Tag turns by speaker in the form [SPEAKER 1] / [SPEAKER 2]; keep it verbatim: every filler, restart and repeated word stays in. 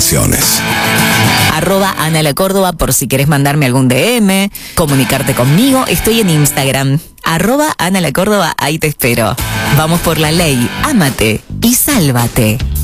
[SPEAKER 1] Producciones.
[SPEAKER 2] Arroba Ana La Córdoba por si querés mandarme algún D M, comunicarte conmigo. Estoy en Instagram. Arroba Ana La Córdoba, ahí te espero. Vamos por la ley, ámate y sálvate.